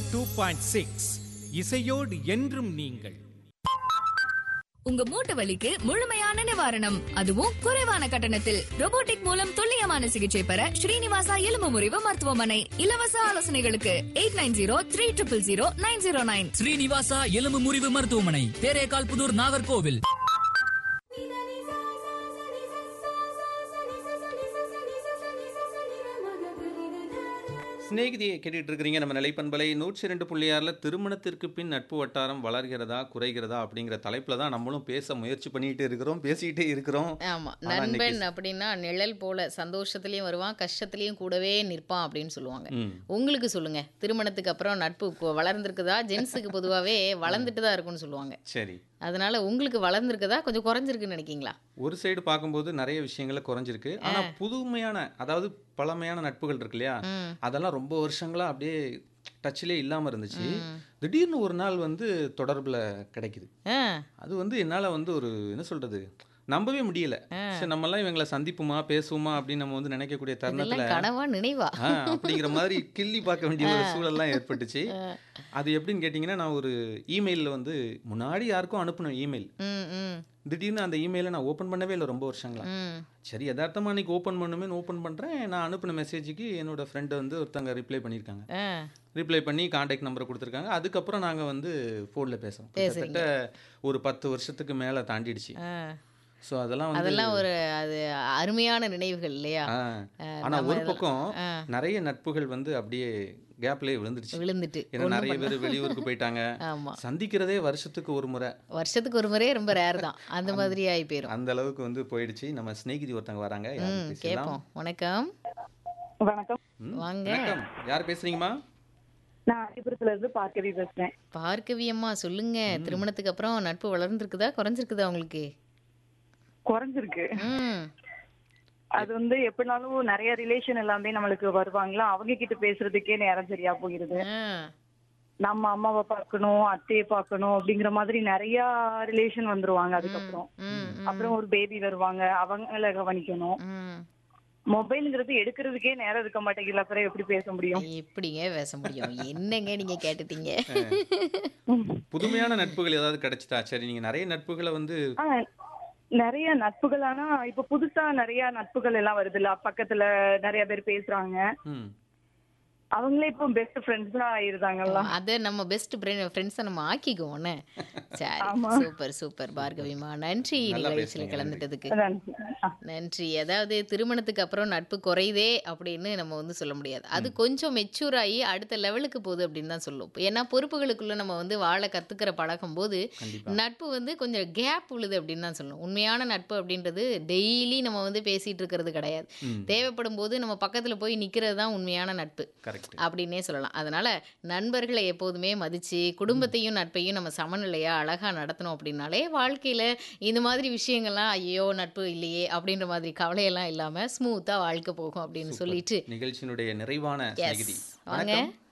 102.6 இசையோடு என்றும் நீங்கள். உங்க மூட்டு வலிக்கு முழுமையான நிவாரணம், அதுவும் குறைவான கட்டணத்தில். ரோபோட்டிக் மூலம் துல்லியமான சிகிச்சை பெற ஸ்ரீனிவாசா எலும்பு முறிவு மருத்துவமனை. இலவச ஆலோசனைகளுக்கு 8903000909. ஸ்ரீனிவாசா எலும்பு முறிவு மருத்துவமனை, தேரேகால் புதூர், நாகர்கோவில். சிநேகிதியை கேட்டுட்டு இருக்கிறீங்க. நம்ம நிலைப்பண்பலை 102.6 திருமணத்திற்கு பின் நட்பு வட்டாரம் வளர்கிறதா குறைகிறதா அப்படிங்கிற தலைப்புல தான் நம்மளும் பேச முயற்சி பண்ணிட்டு இருக்கிறோம், பேசிக்கிட்டே இருக்கிறோம். ஆமா, நண்பன் அப்படின்னா நிழல் போல சந்தோஷத்துலயும் வருவான், கஷ்டத்துலயும் கூடவே நிற்பான் அப்படின்னு சொல்லுவாங்க. உங்களுக்கு சொல்லுங்க, திருமணத்துக்கு அப்புறம் நட்பு வளர்ந்துருக்குதா? ஜென்ஸுக்கு பொதுவாகவே வளர்ந்துட்டு தான் இருக்குன்னு சொல்லுவாங்க. சரி, அதனால உங்களுக்கு வளர்ந்துருக்குதா, கொஞ்சம் குறைஞ்சிருக்குன்னு நினைக்கிங்களா? ஒரு சைடு பார்க்கும்போது நிறைய விஷயங்களை குறைஞ்சிருக்கு. ஆனா புதுமையான, அதாவது பழமையான நட்புகள் இருக்கு இல்லையா, அதெல்லாம் ரொம்ப வருஷங்களா அப்படியே டச்சிலே இல்லாம இருந்துச்சு. திடீர்னு ஒரு நாள் வந்து தொடர்புல கிடைக்குது. அது வந்து என்னால வந்து ஒரு என்ன சொல்றது, நம்பவே முடியல. சரி, நம்மலாம் இவங்களை சந்திப்புமா பேசுவோமா அப்படின்னு நம்ம வந்து நினைக்கக்கூடிய தருணத்துல கனவா நினைவா அப்படிங்கிற மாதிரி கிள்ளி பார்க்க வேண்டிய ஒரு சூழல்லாம் ஏற்பட்டுச்சு. அது எப்படின்னு கேட்டிங்கன்னா, நான் ஒரு இமெயிலில் வந்து முன்னாடி யாருக்கும் அனுப்பின இமெயில், திடீர்னு அந்த இமெயிலை நான் ஓப்பன் பண்ணவே இல்லை ரொம்ப வருஷங்களா. சரி, யதார்த்தமாக அன்றைக்கி ஓப்பன் பண்ணுமே ஓப்பன் பண்ணுறேன். நான் அனுப்பின மெசேஜுக்கு என்னோட ஃப்ரெண்டு வந்து ஒருத்தங்க ரிப்ளை பண்ணியிருக்காங்க. ரிப்ளை பண்ணி கான்டாக்ட் நம்பரை கொடுத்துருக்காங்க. அதுக்கப்புறம் நாங்கள் வந்து ஃபோனில் பேசுகிறோம். கிட்டத்தட்ட ஒரு 10 வருஷத்துக்கு மேலே தாண்டிடுச்சு. ஸோ அதெல்லாம் ஒரு அது அருமையான நினைவுகள் இல்லையா? ஆனால் ஒரு பக்கம் நிறைய நட்புகள் வந்து அப்படியே கேப்லேயே விழுந்துட்டு, ஏன்னா நிறைய பேர் வெளியூருக்கு போயிட்டாங்க. சந்திக்கிறதே வருஷத்துக்கு ஒரு முறை ரொம்ப ரேர் தான். அந்த மாதிரி ஆகி போயிடும். அந்த அளவுக்கு வந்து போயிடுச்சு. நம்ம ஸ்நேகிதி ஒருத்தங்க வராங்க, கேட்போம். வணக்கம். வணக்கம், வாங்க. யார் பேசுறீங்கம்மா? நான் அரிபுரத்துல இருந்து பார்க்கவி பேசுறேன். பார்க்கவி அம்மா, சொல்லுங்க. திருமணத்துக்கு அப்புறம் நட்பு வளர்ந்துருக்குதா குறைஞ்சிருக்குதா? உங்களுக்கு குறைஞ்சிருக்கு. அது வந்து எப்படினாலும் நிறைய ரிலேஷன் எல்லாமே நம்மளுக்கு வருவாங்களா, அவங்க கிட்ட பேசுறதுக்கே நேரம் சரியா போயிருது. நம்ம அம்மாவை பார்க்கணும், அத்தையை பார்க்கணும் அப்படிங்கிற மாதிரி நிறைய ரிலேஷன் வந்துருவாங்க. அப்புறம் ஒரு பேபி வருவாங்க, அவங்கள கவனிக்கணும். மொபைல்ங்கிறது எடுக்கிறதுக்கே நேரம் இருக்க மாட்டேங்குது. அப்புறம் எப்படி பேச முடியும்? எப்படிங்க பேச முடியும்? என்னங்க நீங்க கேட்டுட்டீங்க. புதுமையான நட்புகள் ஏதாவது கிடைச்சதா? சரி, நீங்க நிறைய நட்புகளை வந்து நிறைய நட்புகள், ஆனா இப்ப புதுசா நிறைய நட்புகள் எல்லாம் வருது இல்ல, பக்கத்துல நிறைய பேர் பேசுறாங்க. அவங்களே இப்போ பெஸ்ட் ஃப்ரெண்ட்ஸா ஆயிருந்தாங்கல்ல. அத நம்ம பெஸ்ட் ஃப்ரெண்ட்ஸை நம்ம ஆக்கிக்குவோன்னு. சரி, சூப்பர் சூப்பர் பார்கவிமா, நன்றி நிகழ்ச்சியில கலந்துட்டதுக்கு. நன்றி. அதாவது திருமணத்துக்கு அப்புறம் நட்பு குறையுதே அப்படின்னு நம்ம வந்து சொல்ல முடியாது. அது கொஞ்சம் மெச்சூர் ஆகி அடுத்த லெவலுக்கு போகுது அப்படின்னு தான் சொல்லுவோம். ஏன்னா பொறுப்புகளுக்குள்ள நம்ம வந்து வாழ கத்துக்கிற பழகும் போது நட்பு வந்து கொஞ்சம் கேப் உழுது அப்படின்னு தான் சொல்லணும். உண்மையான நட்பு அப்படின்றது டெய்லி நம்ம வந்து பேசிட்டு இருக்கிறது கிடையாது. தேவைப்படும் போது நம்ம பக்கத்துல போய் நிக்கிறது தான் உண்மையான நட்பு அப்படின்னே சொல்லலாம். அதனால நண்பர்களை எப்போதுமே மதிச்சு குடும்பத்தையும் நட்பையும் நம்ம சமநிலையா அழகா நடத்தணும். அப்படின்னாலே வாழ்க்கையில இந்த மாதிரி விஷயங்கள்லாம் ஐயோ நட்பு இல்லையே அப்படின்ற மாதிரி கவலையெல்லாம் இல்லாம ஸ்மூத்தா வாழ்க்கை போகும் அப்படின்னு சொல்லிட்டு நிகழ்ச்சியினுடைய நிறைவான வாங்க.